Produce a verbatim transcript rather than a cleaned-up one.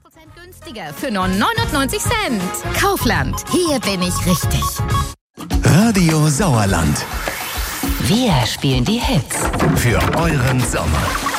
Prozent günstiger für nur neunundneunzig Cent. Kaufland, hier bin ich richtig. Radio Sauerland. Wir spielen die Hits für euren Sommer.